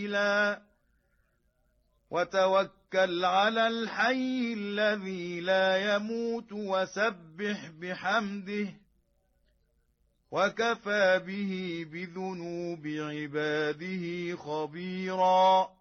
وتوكل على الحي الذي لا يموت وسبح بحمده وكفى به بذنوب عباده خبيرا